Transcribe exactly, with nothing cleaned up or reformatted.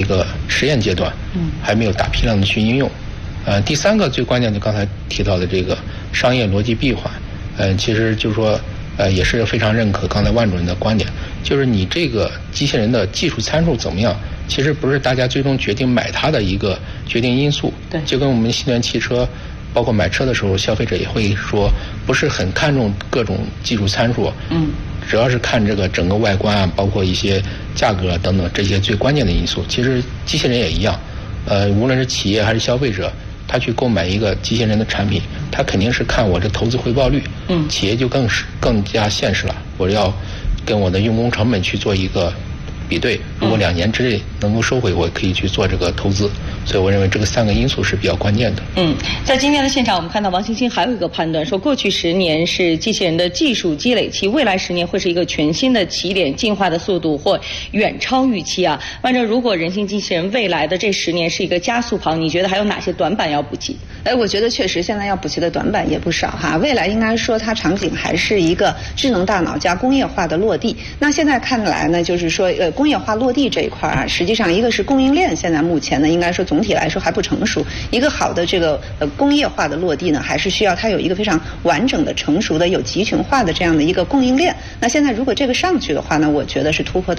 个实验阶段，嗯，还没有大批量的去应用。呃，第三个最关键的，刚才提到的这个商业逻辑闭环，呃，其实就是说，呃，也是非常认可刚才万主任的观点，就是你这个机器人的技术参数怎么样，其实不是大家最终决定买它的一个决定因素。 对， 就跟我们新能源汽车，包括买车的时候，消费者也会说，不是很看重各种技术参数，嗯，主要是看这个整个外观啊，包括一些价格等等这些最关键的因素。其实机器人也一样，呃，无论是企业还是消费者，他去购买一个机器人的产品，他肯定是看我这投资回报率。嗯，企业就更是更加现实了，我要跟我的用工成本去做一个比对，如果两年之内能够收回，我可以去做这个投资。所以我认为这个三个因素是比较关键的。 嗯，在今天的现场，我们看到王星星还有一个判断，说过去十年是机器人的技术积累期，未来十年会是一个全新的起点，进化的速度或远超预期啊。按照如果人形机器人未来的这十年是一个加速跑，你觉得还有哪些短板要补齐？ 哎，我觉得确实现在要补齐的短板也不少哈。未来应该说它场景还是一个智能大脑加工业化的落地。那现在看来呢，就是说呃工业化落地这一块啊，实际上一个是供应链现在目前呢，应该说总体来说还不成熟。一个好的这个呃工业化的落地呢，还是需要它有一个非常完整的、成熟的、有集群化的这样的一个供应链。那现在如果这个上去的话呢，我觉得是突破的。